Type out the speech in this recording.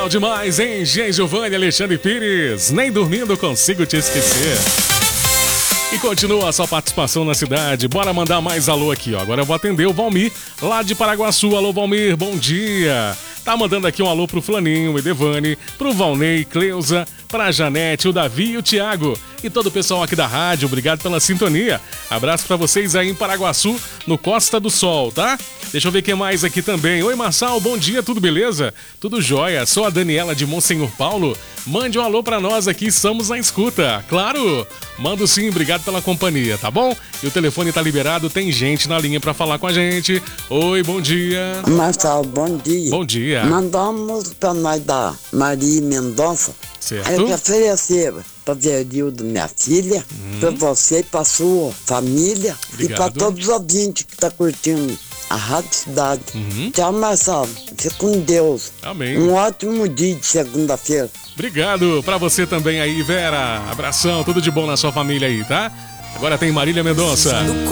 Legal demais, hein? Jean Giovanni, Alexandre Pires. Nem dormindo consigo te esquecer. E continua a sua participação na cidade. Bora mandar mais alô aqui, ó. Agora eu vou atender o Valmir, lá de Paraguaçu. Alô, Valmir, bom dia. Tá mandando aqui um alô pro Flaninho, o Edevane, pro Valnei, Cleusa, pra Janete, o Davi e o Thiago. E todo o pessoal aqui da rádio, obrigado pela sintonia. Abraço pra vocês aí em Paraguaçu, no Costa do Sol, tá? Deixa eu ver quem mais aqui também. Oi, Marçal, bom dia, tudo beleza? Tudo jóia, sou a Daniela de Monsenhor Paulo. Mande um alô pra nós aqui, estamos na escuta. Claro, mando sim, obrigado pela companhia, tá bom? E o telefone tá liberado, tem gente na linha pra falar com a gente. Oi, bom dia. Marçal, bom dia. Bom dia. Mandamos pra nós da Maria Mendonça. Certo. Eu te oferecer pra Verildo, minha filha, pra você e pra sua família. Obrigado. E pra todos os ouvintes que tá curtindo a Rádio Cidade. Tchau, Marçal. Fique com Deus. Amém. Um ótimo dia de segunda-feira. Obrigado pra você também aí, Vera. Abração, tudo de bom na sua família aí, tá? Agora tem Marília Mendonça.